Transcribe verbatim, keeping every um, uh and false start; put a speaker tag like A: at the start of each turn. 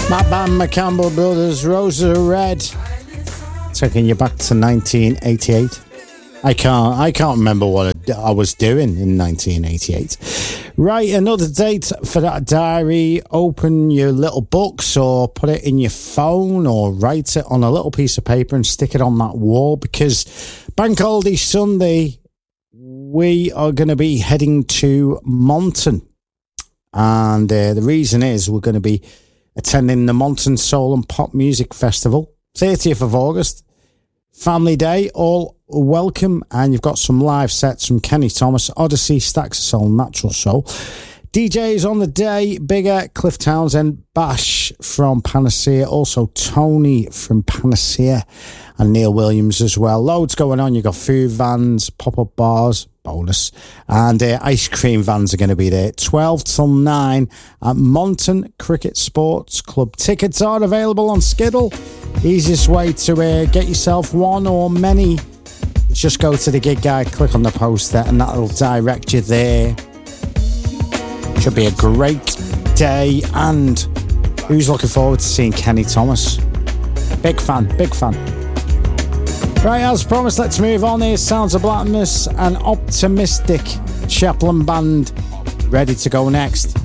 A: Matt Band, McCampbell Brothers, Roses Are Red. Taking you back to nineteen eighty-eight. I can't, I can't remember what I was doing in nineteen eighty-eight. Right, another date for that diary. Open your little books or put it in your phone or write it on a little piece of paper and stick it on that wall, because Bank Holiday Sunday, we are going to be heading to Monton. And uh, the reason is we're going to be attending the Monton Soul and Pop Music Festival, thirtieth of August. Family Day, all welcome, and you've got some live sets from Kenny Thomas, Odyssey, Stacks of Soul, Natural Soul. D Js on the day, Bigger, Cliff Townsend, Bash from Panacea, also Tony from Panacea, and Neil Williams as well. Loads going on. You've got food vans, pop-up bars, bonus, and uh, ice cream vans are going to be there. twelve till nine at Monton Cricket Sports Club. Tickets are available on Skiddle. Easiest way to uh, get yourself one or many is just go to the gig guide, click on the poster, and that'll direct you there. Should be a great day, and who's looking forward to seeing Kenny Thomas? Big fan, big fan. Right, as promised, let's move on. Here, Sounds of Blackness and Optimistic Chaplain Band ready to go next.